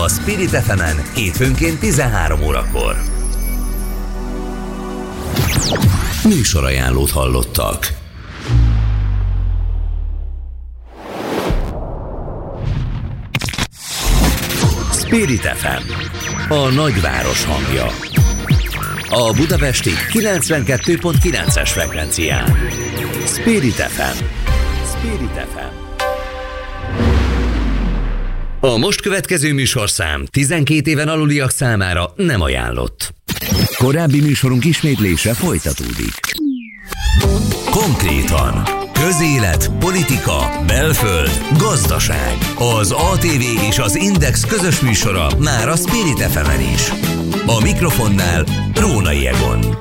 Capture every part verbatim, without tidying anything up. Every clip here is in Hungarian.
a Spirit ef emen hétfőnként tizenhárom órakor. Műsorajánlót hallottak. Spirit ef em, a nagyváros hangja. A budapesti kilencvenkettő pont kilences frekvencián. Spirit ef em. Spirit ef em. A most következő műsorszám tizenkét éven aluliak számára nem ajánlott. Korábbi műsorunk ismétlése folytatódik. Konkrétan. Közélet, politika, belföld, gazdaság. Az á té vé és az Index közös műsora már a Spirit ef emen is. A mikrofonnál Rónai Egon.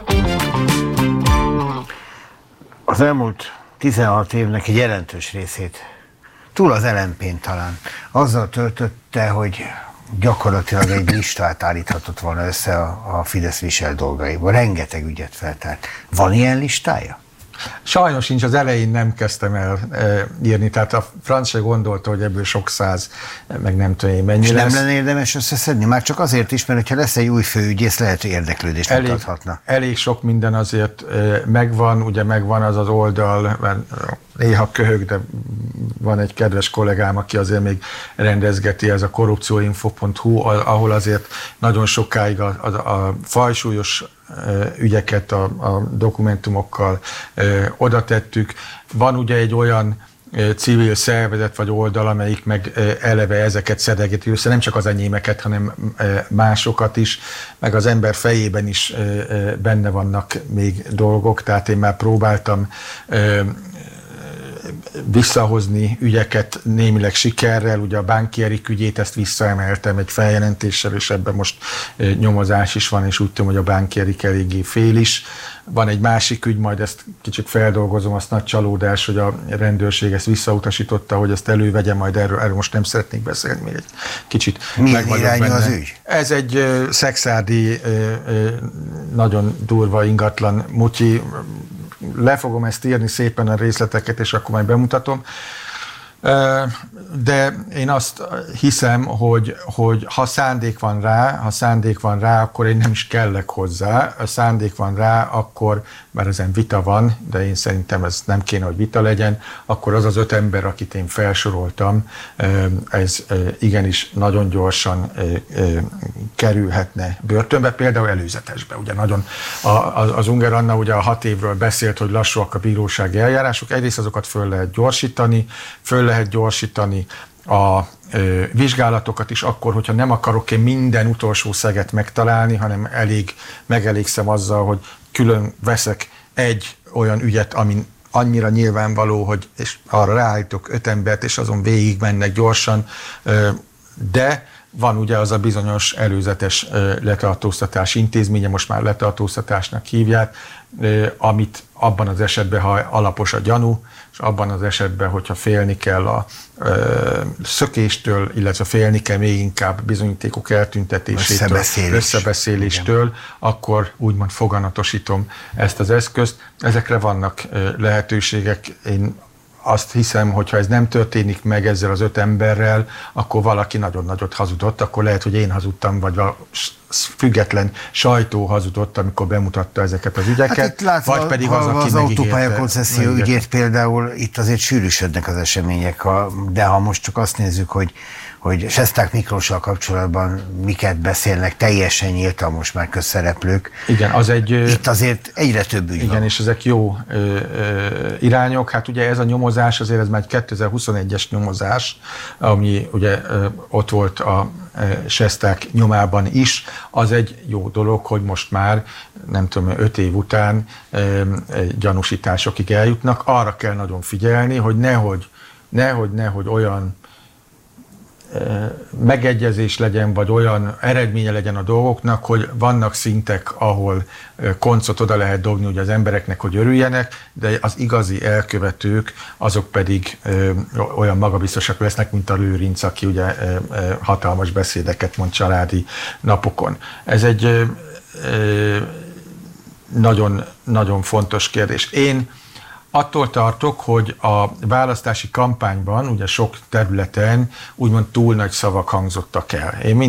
Az elmúlt tizenhat évnek egy jelentős részét, túl az el em pén talán, azzal töltötte, hogy gyakorlatilag egy listát állíthatott volna össze a, a Fidesz visel dolgaiból. Rengeteg ügyet feltárt. Van ilyen listája? Sajnos nincs, az elején nem kezdtem el e, írni, tehát a francia gondolta, hogy ebből sok száz, meg nem tudom én mennyi és lesz. nem lenne érdemes összeszedni? Már csak azért is, mert ha lesz egy új főügyész, lehet, hogy érdeklődést elég, mutathatna. Elég sok minden azért e, megvan, ugye megvan az az oldal, mert néha köhög, de van egy kedves kollégám, aki azért még rendezgeti, ez a korrupcióinfo pont hu, ahol azért nagyon sokáig a, a, a fajsúlyos ügyeket a, a dokumentumokkal ö, oda tettük. Van ugye egy olyan ö, civil szervezet vagy oldal, amelyik meg ö, eleve ezeket szedegeti össze, nem csak az enyémeket, hanem ö, másokat is, meg az ember fejében is ö, ö, benne vannak még dolgok, tehát én már próbáltam ö, visszahozni ügyeket némileg sikerrel, ugye a Banki Erik ügyét, ezt visszaemeltem egy feljelentéssel, és ebben most nyomozás is van, és úgy tudom, hogy a Banki Erik eléggé fél is. Van egy másik ügy, majd ezt kicsit feldolgozom, azt nagy csalódás, hogy a rendőrség ezt visszautasította, hogy ezt elővegye, majd erről, erről most nem szeretnék beszélni, még egy kicsit. Milyen irányú az ügy? Ez egy uh, szexárdi, uh, uh, nagyon durva, ingatlan mutyi. Le fogom ezt írni szépen a részleteket, és akkor majd bemutatom. De én azt hiszem, hogy, hogy ha szándék van rá, ha szándék van rá, akkor én nem is kellek hozzá. Ha szándék van rá, akkor, mert ezen vita van, de én szerintem ez nem kéne, hogy vita legyen, akkor az az öt ember, akit én felsoroltam, ez igenis nagyon gyorsan kerülhetne börtönbe, például előzetesbe. Ugye nagyon az Unger Anna ugye a hat évről beszélt, hogy lassúak a bírósági eljárások. Egyrészt azokat föl lehet gyorsítani, föl lehet gyorsítani a ö, vizsgálatokat is akkor, hogyha nem akarok én minden utolsó szeget megtalálni, hanem elég, megelégszem azzal, hogy külön veszek egy olyan ügyet, amin annyira nyilvánvaló, hogy és arra ráállítok öt embert, és azon végig mennek gyorsan, ö, de van ugye az a bizonyos előzetes ö, letartóztatás intézménye, most már letartóztatásnak hívják, ö, amit abban az esetben, ha alapos a gyanú, és abban az esetben, hogyha félni kell a ö, szökéstől, illetve félni kell még inkább bizonyítékok eltüntetésétől, összebeszélés. összebeszéléstől, igen, akkor úgymond foganatosítom ezt az eszközt. Ezekre vannak ö, lehetőségek. Én azt hiszem, hogy ha ez nem történik meg ezzel az öt emberrel, akkor valaki nagyon nagyot hazudott, akkor lehet, hogy én hazudtam, vagy a független sajtó hazudott, amikor bemutatta ezeket az ügyeket, hát látva, vagy pedig az, aki az autópályakoncesszió ügyét például itt azért sűrűsödnek az események, de ha most csak azt nézzük, hogy hogy Sesták Miklóssal kapcsolatban miket beszélnek, teljesen nyíltan most már közszereplők. Igen, az egy... Itt azért egyre több ügy igen, van. És ezek jó ö, ö, irányok. Hát ugye ez a nyomozás, azért ez már egy kétezer-huszonegyes nyomozás, ami ugye ö, ott volt a Sesták nyomában is. Az egy jó dolog, hogy most már, nem tudom, öt év után ö, gyanúsításokig eljutnak. Arra kell nagyon figyelni, hogy nehogy, nehogy, nehogy olyan megegyezés legyen, vagy olyan eredménye legyen a dolgoknak, hogy vannak szintek, ahol koncot oda lehet dobni ugye az embereknek, hogy örüljenek, de az igazi elkövetők, azok pedig ö, olyan magabiztosak lesznek, mint a Lőrinc, aki ugye ö, ö, hatalmas beszédeket mond családi napokon. Ez egy ö, ö, nagyon, nagyon fontos kérdés. Én attól tartok, hogy a választási kampányban, ugye sok területen úgymond túl nagy szavak hangzottak el. Én